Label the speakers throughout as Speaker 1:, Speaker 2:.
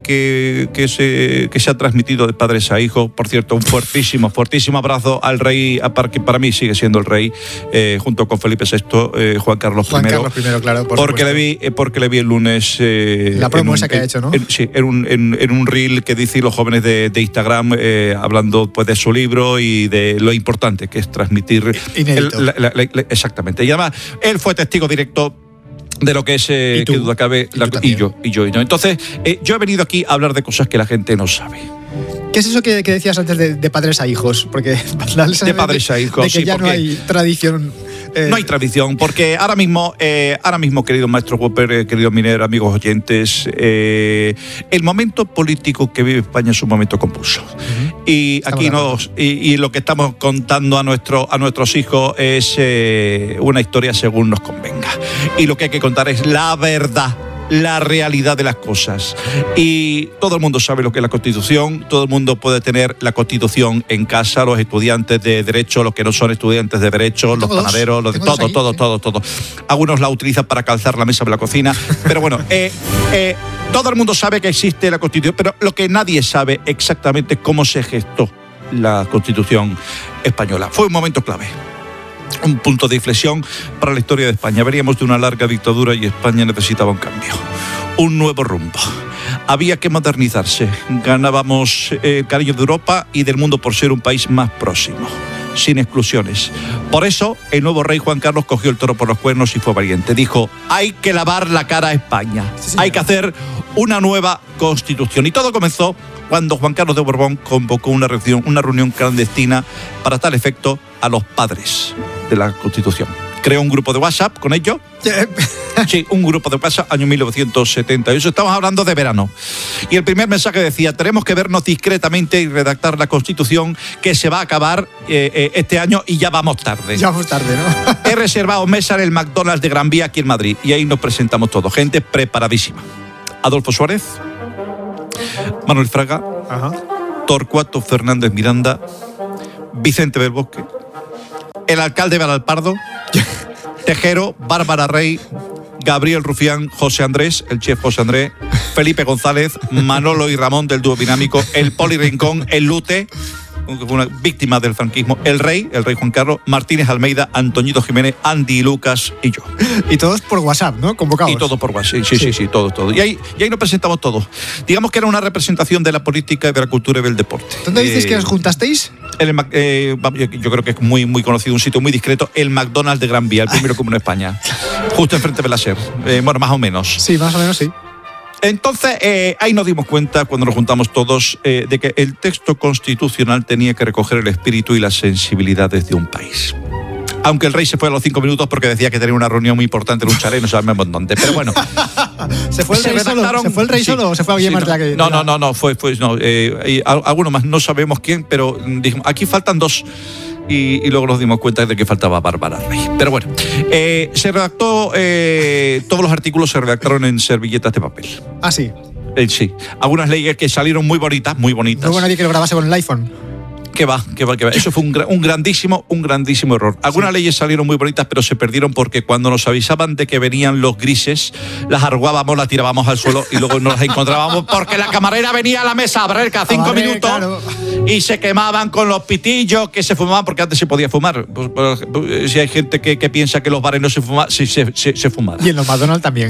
Speaker 1: se ha transmitido de padres a hijos. Por cierto, un fuertísimo abrazo al rey, que para mí sigue siendo el rey, junto con Felipe VI, Juan Carlos I.
Speaker 2: Juan Carlos I, claro,
Speaker 1: porque le vi el lunes...
Speaker 2: la promo esa que ha hecho, ¿no?
Speaker 1: Sí, en un reel que dice los jóvenes de Instagram, hablando pues de su libro y de lo importante que es transmitir... exactamente. Y además, él fue testigo directo de lo que es, que duda cabe, y yo. Entonces, yo he venido aquí a hablar de cosas que la gente no sabe.
Speaker 2: ¿Qué es eso que decías antes de padres a hijos? Porque
Speaker 1: de padres a hijos,
Speaker 2: de que ya no hay tradición.
Speaker 1: No hay tradición, porque ahora mismo, querido maestro Whopper, querido Miner, amigos oyentes, el momento político que vive España es un momento convulso. Y aquí y lo que estamos contando a nuestros hijos es una historia según nos convenga. Y lo que hay que contar es la verdad, la realidad de las cosas. Y todo el mundo sabe lo que es la Constitución, todo el mundo puede tener la Constitución en casa, los estudiantes de Derecho, los que no son estudiantes de Derecho, los panaderos, los de todo. Algunos la utilizan para calzar la mesa de la cocina, pero bueno, todo el mundo sabe que existe la Constitución, pero lo que nadie sabe exactamente cómo se gestó la Constitución española. Fue un momento clave, un punto de inflexión para la historia de España. Veníamos de una larga dictadura y España necesitaba un cambio, un nuevo rumbo. Había que modernizarse. Ganábamos el cariño de Europa y del mundo por ser un país más próximo, sin exclusiones. Por eso, el nuevo rey Juan Carlos cogió el toro por los cuernos y fue valiente. Dijo, hay que lavar la cara a España. Sí, hay que hacer una nueva Constitución. Y todo comenzó cuando Juan Carlos de Borbón convocó una reunión clandestina para tal efecto a los padres de la Constitución. Creó un grupo de WhatsApp con ellos. Sí, un grupo de WhatsApp, año 1978. Estamos hablando de verano. Y el primer mensaje decía, tenemos que vernos discretamente y redactar la Constitución, que se va a acabar este año y ya vamos tarde.
Speaker 2: Ya vamos tarde, ¿no?
Speaker 1: He reservado mesa en el McDonald's de Gran Vía aquí en Madrid. Y ahí nos presentamos todos. Gente preparadísima. Adolfo Suárez, Manuel Fraga, Torcuato Fernández Miranda, Vicente del Bosque, el alcalde Belalpardo, Tejero, Bárbara Rey, Gabriel Rufián, José Andrés, el chef José Andrés, Felipe González, Manolo y Ramón del dúo dinámico, el Poli Rincón, el Lute, una víctima del franquismo, el rey Juan Carlos, Martínez Almeida, Antoñito Jiménez, Andy Lucas y yo.
Speaker 2: Y todos por WhatsApp, ¿no? Convocados.
Speaker 1: Y todos por WhatsApp, sí, todo. Y ahí nos presentamos todos. Digamos que era una representación de la política, de la cultura y del deporte.
Speaker 2: ¿Dónde dices que os juntasteis?
Speaker 1: Yo creo que es muy, muy conocido, un sitio muy discreto, el McDonald's de Gran Vía, el primero como en España. Justo enfrente de la SER. Bueno, más o menos.
Speaker 2: Sí, más o menos, sí.
Speaker 1: Entonces, ahí nos dimos cuenta, cuando nos juntamos todos, de que el texto constitucional tenía que recoger el espíritu y las sensibilidades de un país. Aunque el rey se fue a los 5 minutos porque decía que tenía una reunión muy importante en un chalet, no sabemos dónde. Pero bueno.
Speaker 2: ¿Se fue el rey solo o se fue alguien más de la que...?
Speaker 1: No. Alguno más, no sabemos quién, pero dijimos, aquí faltan 2. Y luego nos dimos cuenta de que faltaba Bárbara Rey. Pero bueno, se redactó, todos los artículos se redactaron en servilletas de papel.
Speaker 2: Ah, sí.
Speaker 1: Sí. Algunas leyes que salieron muy bonitas.
Speaker 2: No hubo nadie que lo grabase con el iPhone.
Speaker 1: Que va. Eso fue un grandísimo error. Algunas leyes salieron muy bonitas, pero se perdieron porque cuando nos avisaban de que venían los grises, las arrugábamos, las tirábamos al suelo y luego no las encontrábamos porque la camarera venía a la mesa a barrer cada 5 minutos, claro. Y se quemaban con los pitillos que se fumaban, porque antes se podía fumar. Si hay gente que piensa que los bares no se fuman, sí se fumaban.
Speaker 2: Y en los McDonald's también.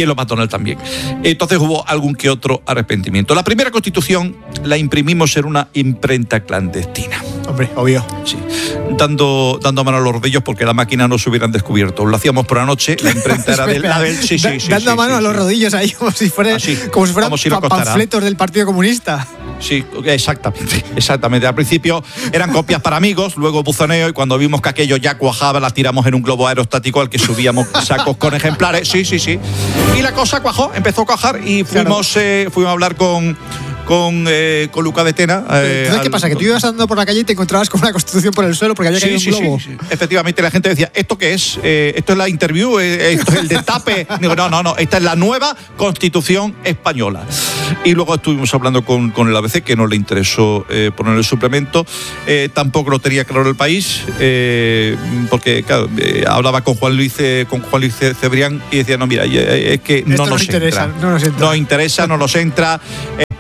Speaker 1: Entonces hubo algún que otro arrepentimiento. La primera Constitución la imprimimos en una imprenta clandestina.
Speaker 2: Hombre, obvio.
Speaker 1: Sí. Dando mano a los rodillos porque la máquina no se hubieran descubierto. Lo hacíamos por la noche, la imprenta era de la del... Sí.
Speaker 2: Dando mano a los rodillos ahí como si fueran panfletos del Partido Comunista.
Speaker 1: Sí, exactamente. Al principio eran copias para amigos, luego buzoneo, y cuando vimos que aquello ya cuajaba, la tiramos en un globo aerostático al que subíamos sacos con ejemplares. Sí. Y la cosa cuajó, empezó a cuajar y fuimos a hablar con Luca de Tena.
Speaker 2: Entonces, ¿qué pasa? Que tú ibas andando por la calle y te encontrabas con una Constitución por el suelo porque había caído un globo.
Speaker 1: Sí. Efectivamente, la gente decía, ¿esto qué es? ¿Esto es la interview? ¿Esto es el destape? Digo, no, esta es la nueva Constitución española. Y luego estuvimos hablando con el ABC, que no le interesó poner el suplemento. Tampoco lo tenía claro el país, porque claro, hablaba con Juan Luis Cebrián y decía, no, mira, es que no nos interesa. No nos entra. No nos entra.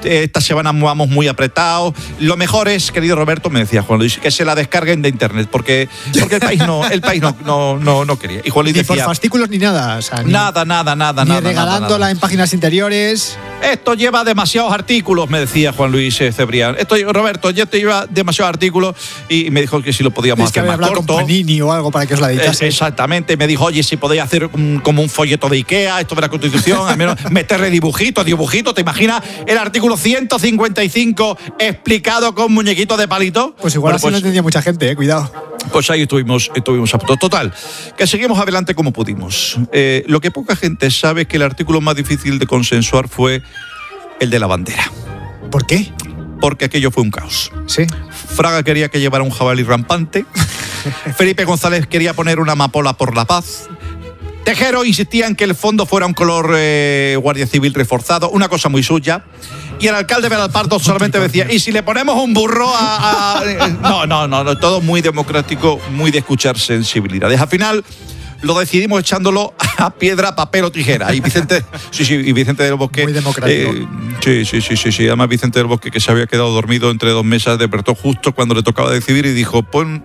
Speaker 1: esta semana vamos muy apretados. Lo mejor es, querido Roberto, me decía Juan Luis, que se la descarguen de internet, porque el país no quería. Y Juan Luis decía,
Speaker 2: ni por fascículos ni nada. O sea,
Speaker 1: nada.
Speaker 2: Ni regalándola en páginas interiores.
Speaker 1: Esto lleva demasiados artículos, me decía Juan Luis Cebrián. Roberto, ya te lleva demasiados artículos, y me dijo que si lo podíamos hacer más corto.
Speaker 2: Con Panini o algo para que os la editase.
Speaker 1: Exactamente. Me dijo, oye, si podéis hacer como un folleto de Ikea, esto de la Constitución, al menos meterle dibujitos. ¿Te imaginas el artículo 155 explicado con muñequitos de palito?
Speaker 2: Pues igual así no entendía mucha gente, cuidado.
Speaker 1: Pues ahí estuvimos a punto. Total, que seguimos adelante como pudimos. Lo que poca gente sabe es que el artículo más difícil de consensuar fue el de la bandera.
Speaker 2: ¿Por qué?
Speaker 1: Porque aquello fue un caos.
Speaker 2: Sí.
Speaker 1: Fraga quería que llevara un jabalí rampante. Felipe González quería poner una amapola por la paz. Tejero insistía en que el fondo fuera un color Guardia Civil reforzado, una cosa muy suya. Y el alcalde Belalpardo solamente decía, ¿y si le ponemos un burro a...? No, todo muy democrático, muy de escuchar sensibilidades. Al final lo decidimos echándolo a piedra, papel o tijera. Y Vicente, y Vicente del Bosque...
Speaker 2: Muy democrático.
Speaker 1: Sí. Además, Vicente del Bosque, que se había quedado dormido entre dos mesas, despertó justo cuando le tocaba decidir y dijo, poned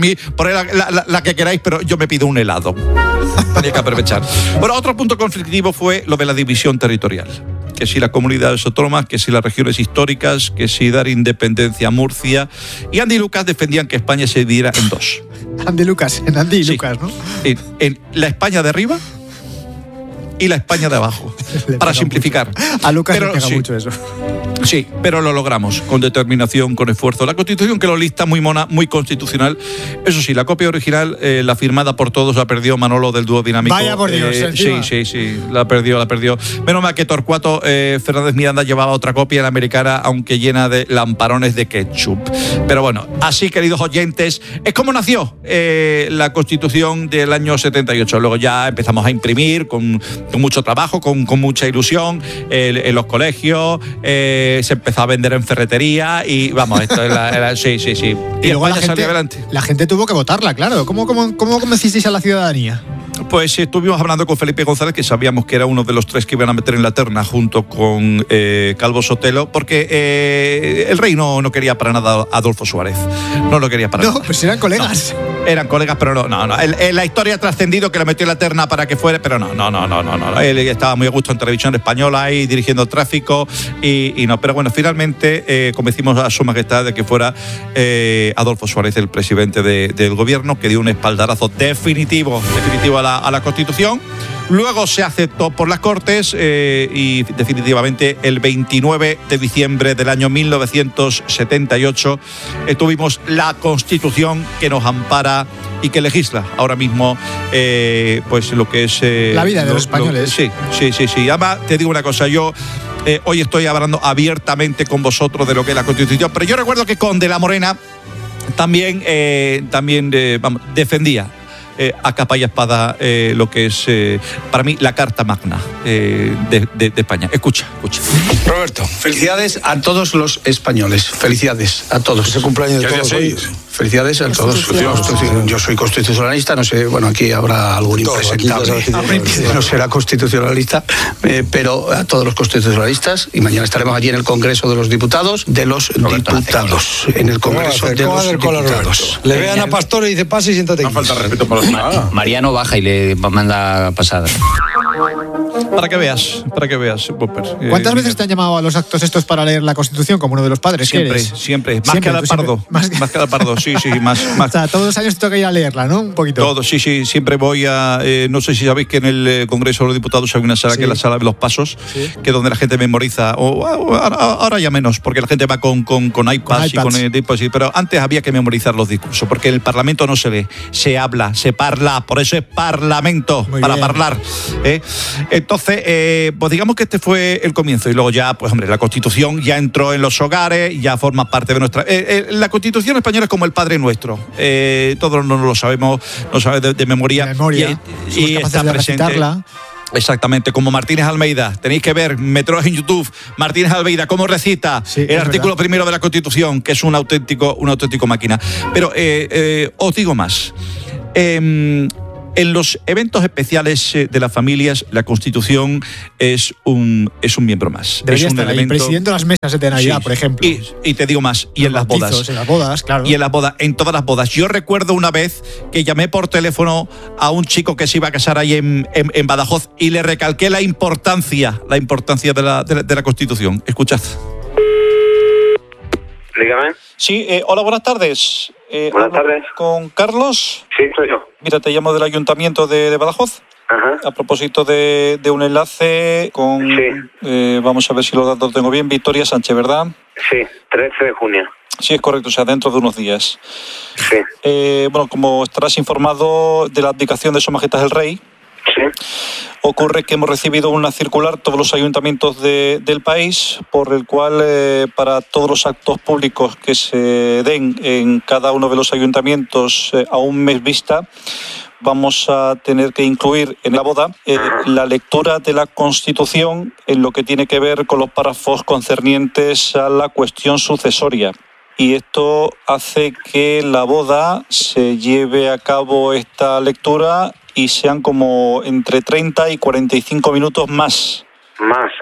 Speaker 1: la que queráis, pero yo me pido un helado. Tenía que aprovechar. Bueno, otro punto conflictivo fue lo de la división territorial. Que si las comunidades autónomas, que si las regiones históricas, que si dar independencia a Murcia. Y Andy y Lucas defendían que España se dividiera en dos.
Speaker 2: Andy y Lucas, ¿no?
Speaker 1: En la España de arriba y la España de abajo, para simplificar.
Speaker 2: Mucho. A Lucas le pega mucho eso.
Speaker 1: Sí, pero lo logramos, con determinación, con esfuerzo. La Constitución que lo lista muy mona, muy constitucional. Eso sí, la copia original, la firmada por todos, la perdió Manolo del Dúo Dinámico.
Speaker 2: Vaya por Dios,
Speaker 1: sí, la perdió. Menos mal que Torcuato Fernández Miranda llevaba otra copia, la americana, aunque llena de lamparones de ketchup. Pero bueno, así, queridos oyentes, es como nació la Constitución del año 78. Luego ya empezamos a imprimir con mucho trabajo, con mucha ilusión, en los colegios, se empezó a vender en ferretería y vamos, esto era sí. Y
Speaker 2: luego
Speaker 1: España salió adelante.
Speaker 2: La gente tuvo que votarla, claro. ¿Cómo convencisteis a la ciudadanía?
Speaker 1: Pues estuvimos hablando con Felipe González, que sabíamos que era uno de los tres que iban a meter en la terna junto con Calvo Sotelo, porque el rey no quería para nada a Adolfo Suárez. No lo quería para nada.
Speaker 2: No, pues eran colegas.
Speaker 1: No, eran colegas, pero no. La historia ha trascendido que lo metió en la terna para que fuera, pero no. Él estaba muy a gusto en Televisión Española ahí dirigiendo el tráfico y no. Pero bueno, finalmente convencimos a Su Majestad de que fuera Adolfo Suárez el presidente del gobierno, que dio un espaldarazo definitivo a la Constitución. Luego se aceptó por las Cortes y definitivamente el 29 de diciembre del año 1978 tuvimos la Constitución que nos ampara y que legisla ahora mismo pues lo que es...
Speaker 2: la vida de los españoles.
Speaker 1: Sí. Además, te digo una cosa, yo... hoy estoy hablando abiertamente con vosotros de lo que es la Constitución, pero yo recuerdo que con De la Morena también defendía a capa y espada lo que es para mí la Carta Magna de España. Escucha.
Speaker 3: Roberto, felicidades a todos los españoles. Felicidades a todos.
Speaker 4: Ese cumpleaños de todos hoy.
Speaker 3: Felicidades a todos. Yo soy constitucionalista, no sé, bueno, aquí habrá algún impresentable. No será constitucionalista, pero a todos los constitucionalistas, y mañana estaremos allí en el Congreso de los Diputados, en el Congreso de los Diputados.
Speaker 4: Le vean a Pastor y dice, pase y siéntate aquí.
Speaker 3: No falta respeto por los
Speaker 5: Mariano baja y le manda pasada.
Speaker 1: Para que veas, Popper.
Speaker 2: ¿Cuántas veces te han llamado a los actos estos para leer la Constitución como uno de los padres?
Speaker 1: Siempre. Más que al Pardo. Más que al Pardo, sí, más.
Speaker 2: O sea, todos los años te toca ir a leerla, ¿no? Un poquito.
Speaker 1: Todo, sí, siempre voy a... no sé si sabéis que en el Congreso de los Diputados hay una sala que es la sala de los pasos, que es donde la gente memoriza, ahora ya menos, porque la gente va con iPads y con iPads, pero antes había que memorizar los discursos, porque en el Parlamento no se lee, se habla, se parla, por eso es Parlamento, para hablar. Entonces, pues digamos que este fue el comienzo y luego ya, pues hombre, la Constitución ya entró en los hogares, ya forma parte de nuestra... la Constitución española es como el Padre Nuestro, todos no lo sabemos, no sabemos de memoria.
Speaker 2: Y está presente. Recitarla.
Speaker 1: Exactamente, como Martínez Almeida. Tenéis que ver, meteros en YouTube, Martínez Almeida, cómo recita el artículo primero de la Constitución, que es un auténtico máquina. Pero os digo más. En los eventos especiales de las familias, la Constitución es un miembro más.
Speaker 2: Debería
Speaker 1: es un
Speaker 2: estar
Speaker 1: elemento...
Speaker 2: ahí, presidiendo las mesas de Navidad, por ejemplo.
Speaker 1: Y te digo más, y en las bodas.
Speaker 2: En las bodas, claro.
Speaker 1: Y en las bodas, en todas las bodas. Yo recuerdo una vez que llamé por teléfono a un chico que se iba a casar ahí en Badajoz y le recalqué la importancia de la Constitución. Escuchad.
Speaker 6: Dígame.
Speaker 1: Sí, hola, buenas tardes.
Speaker 6: Buenas tardes.
Speaker 1: ¿Con Carlos?
Speaker 6: Sí, soy yo.
Speaker 1: Mira, te llamo del Ayuntamiento de Badajoz.
Speaker 6: Ajá.
Speaker 1: A propósito de un enlace con...
Speaker 6: Sí.
Speaker 1: Vamos a ver si los datos tengo bien. Victoria Sánchez, ¿verdad?
Speaker 6: Sí, 13 de junio.
Speaker 1: Sí, es correcto, o sea, dentro de unos días.
Speaker 6: Sí.
Speaker 1: Bueno, como estarás informado de la abdicación de Su Majestad el Rey,
Speaker 6: Sí.
Speaker 1: ocurre que hemos recibido una circular, todos los ayuntamientos del país, por el cual para todos los actos públicos que se den en cada uno de los ayuntamientos a un mes vista, vamos a tener que incluir en la boda la lectura de la Constitución en lo que tiene que ver con los párrafos concernientes a la cuestión sucesoria. Y esto hace que la boda se lleve a cabo esta lectura y sean como entre 30 y 45 minutos más.
Speaker 6: Más,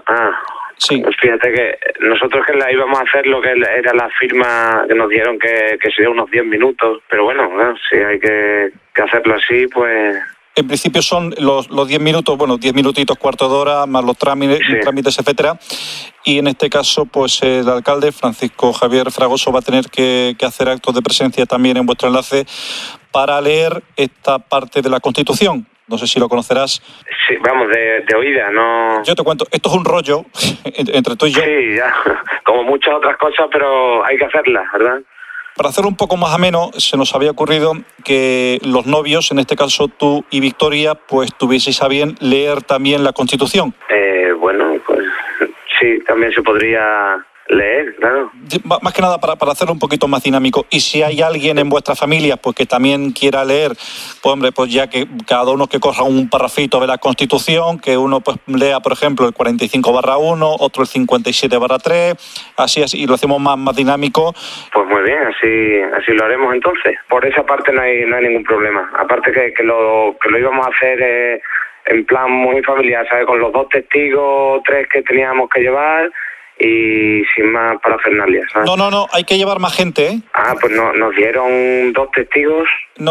Speaker 1: Sí.
Speaker 6: Fíjate que nosotros que la íbamos a hacer lo que era la firma que nos dieron que sería unos 10 minutos, pero bueno, si hay que hacerlo así, pues...
Speaker 1: En principio son los 10 minutos, bueno, 10 minutitos, cuarto de hora, más los trámites, etcétera. Y en este caso, pues el alcalde, Francisco Javier Fragoso, va a tener que hacer actos de presencia también en vuestro enlace para leer esta parte de la Constitución. No sé si lo conocerás.
Speaker 6: Sí, vamos, de oída, no...
Speaker 1: Yo te cuento, esto es un rollo entre tú y yo.
Speaker 6: Sí, ya, como muchas otras cosas, pero hay que hacerlas, ¿verdad?
Speaker 1: Para hacerlo un poco más ameno, se nos había ocurrido que los novios, en este caso tú y Victoria, pues tuvieseis a bien leer también la Constitución.
Speaker 6: Bueno, pues sí, también se podría leer, claro.
Speaker 1: Más que nada para hacerlo un poquito más dinámico. Y si hay alguien en vuestra familia pues que también quiera leer, pues hombre, pues ya que cada uno que coja un parrafito de la Constitución, que uno pues lea, por ejemplo, el 45/1, otro el 57/3, así, y lo hacemos más dinámico.
Speaker 6: Pues muy bien, así lo haremos entonces. Por esa parte no hay ningún problema. Aparte que lo íbamos a hacer en plan muy familiar, ¿sabes? Con los 2 testigos, 3 que teníamos que llevar y sin más parafernalia, ¿sabes?
Speaker 1: No, hay que llevar más gente, ¿eh?
Speaker 6: Pues no, nos dieron 2 testigos.
Speaker 1: No,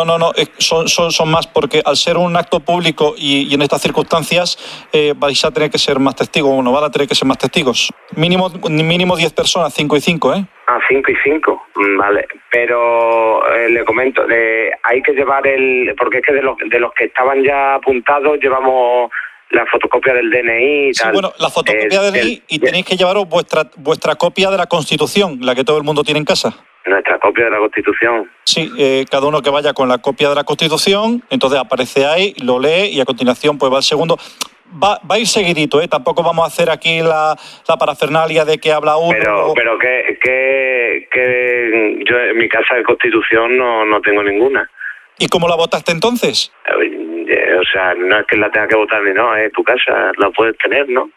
Speaker 1: son más, porque al ser un acto público y en estas circunstancias vais a tener que ser más testigos, van a tener que ser más testigos. Mínimo 10 personas, 5 y 5, ¿eh?
Speaker 6: 5 y 5, vale. Pero le comento, hay que llevar porque es que de los que estaban ya apuntados llevamos la fotocopia del DNI y tal.
Speaker 1: Sí, bueno, la fotocopia del DNI y tenéis que llevaros vuestra copia de la Constitución, la que todo el mundo tiene en casa.
Speaker 6: Nuestra copia de la Constitución.
Speaker 1: Sí, cada uno que vaya con la copia de la Constitución, entonces aparece ahí, lo lee y a continuación pues va el segundo. Va a ir seguidito, ¿eh? Tampoco vamos a hacer aquí la parafernalia de que habla uno.
Speaker 6: Pero que yo en mi casa de Constitución no tengo ninguna.
Speaker 1: ¿Y cómo la votaste entonces?
Speaker 6: O sea, no es que la tenga que votar ni no, es tu casa, la puedes tener, ¿no?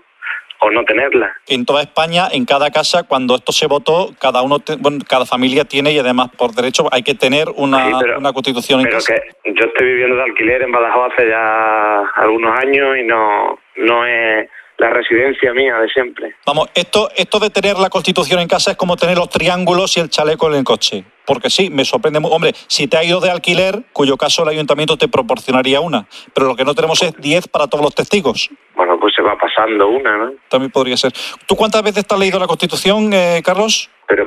Speaker 6: O no tenerla.
Speaker 1: En toda España, en cada casa, cuando esto se votó, cada familia tiene, y además por derecho hay que tener una Constitución en casa.
Speaker 6: Pero que yo estoy viviendo de alquiler en Badajoz hace ya algunos años y no es la residencia mía de siempre.
Speaker 1: Vamos, esto de tener la Constitución en casa es como tener los triángulos y el chaleco en el coche. Porque sí, me sorprende. Hombre, si te ha ido de alquiler, cuyo caso el ayuntamiento te proporcionaría una. Pero lo que no tenemos es 10 para todos los testigos.
Speaker 6: Bueno, pues se va pasando una, ¿no?
Speaker 1: También podría ser. ¿Tú cuántas veces te has leído la Constitución, Carlos?
Speaker 6: Pero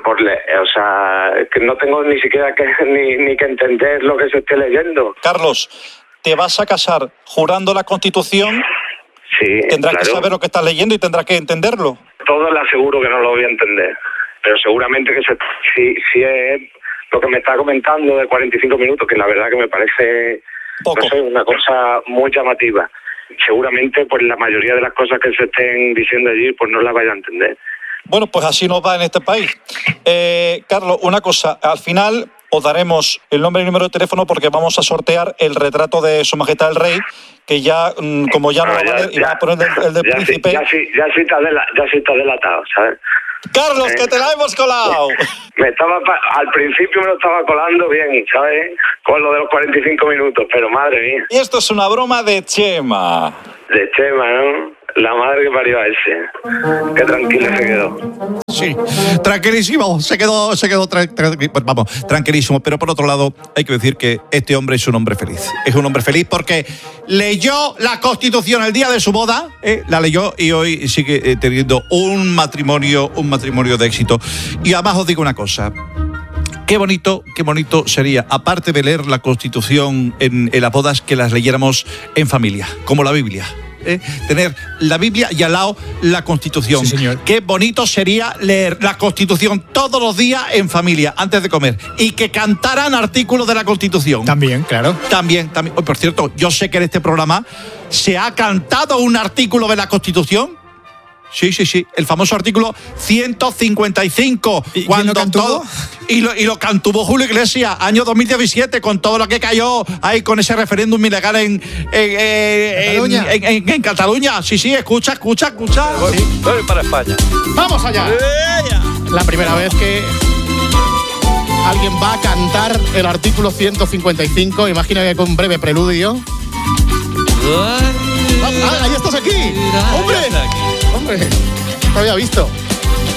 Speaker 6: es que no tengo ni siquiera ni que entender lo que se esté leyendo.
Speaker 1: Carlos, ¿te vas a casar jurando la Constitución?
Speaker 6: Sí,
Speaker 1: tendrás que saber lo que estás leyendo y tendrás que entenderlo.
Speaker 6: Todo le aseguro que no lo voy a entender. Pero seguramente que si es lo que me está comentando de 45 minutos, que la verdad que me parece
Speaker 1: poco.
Speaker 6: No sé, una cosa muy llamativa. Seguramente pues la mayoría de las cosas que se estén diciendo allí pues no las vaya a entender.
Speaker 1: Bueno, pues así nos va en este país. Carlos, una cosa, al final os daremos el nombre y el número de teléfono porque vamos a sortear el retrato de Su Majestad el Rey, que ya, como ya no va a valer, y va a poner el del príncipe.
Speaker 6: Ya sí está delatado, ¿sabes?
Speaker 1: Carlos, que te la hemos colado.
Speaker 6: Al principio me lo estaba colando bien, ¿sabes? Con lo de los 45 minutos, pero madre mía.
Speaker 1: Y esto es una broma de Chema.
Speaker 6: De Chema, ¿no? La madre que parió a ese. Qué tranquilo se quedó.
Speaker 1: Sí, tranquilísimo. Se quedó tranquilísimo. Pero por otro lado, hay que decir que este hombre es un hombre feliz. Es un hombre feliz porque leyó la Constitución el día de su boda, la leyó y hoy sigue teniendo un matrimonio de éxito. Y además os digo una cosa. Qué bonito sería, aparte de leer la Constitución en las bodas, que las leyéramos en familia, como la Biblia. Tener la Biblia y al lado la Constitución.
Speaker 2: Sí, señor.
Speaker 1: Qué bonito sería leer la Constitución todos los días en familia, antes de comer. Y que cantaran artículos de la Constitución.
Speaker 2: También, claro.
Speaker 1: También. Oh, por cierto, yo sé que en este programa se ha cantado un artículo de la Constitución. Sí. El famoso artículo 155.
Speaker 2: ¿Y quién lo cantó?
Speaker 1: Y lo cantuvo Julio Iglesias, año 2017, con todo lo que cayó ahí con ese referéndum ilegal en Cataluña. Sí, escucha.
Speaker 7: Voy para España.
Speaker 2: ¡Vamos allá! La primera vez que alguien va a cantar el artículo 155, imagina que con un breve preludio. ¡Ahí estás aquí! ¡Hombre! No lo había visto.